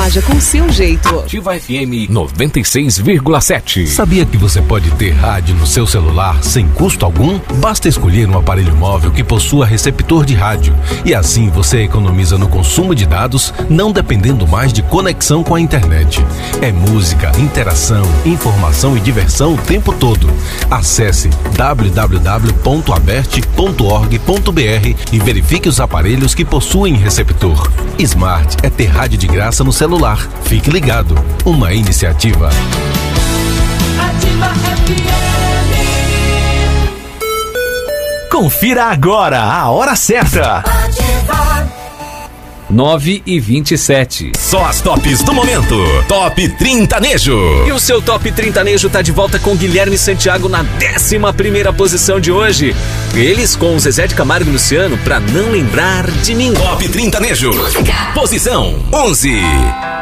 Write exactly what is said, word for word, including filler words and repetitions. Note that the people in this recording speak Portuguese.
loja com seu jeito. Ativa F M noventa e seis vírgula sete. Sabia que você pode ter rádio no seu celular sem custo algum? Basta escolher um aparelho móvel que possua receptor de rádio. E assim você economiza no consumo de dados, não dependendo mais de conexão com a internet. É música, interação, informação e diversão o tempo todo. Acesse w w w ponto aberte ponto org ponto b r e verifique os aparelhos que possuem receptor. Smart é ter rádio de graça no celular. Fique ligado. Uma iniciativa Ativa F M. Confira agora a hora certa. nove e vinte e sete. Só as tops do momento. Top Trintanejo. E o seu Top Trintanejo tá de volta com Guilherme Santiago na décima primeira posição de hoje. Eles com Zezé de Camargo e Luciano, pra não lembrar de mim. Top Trintanejo. Posição onze.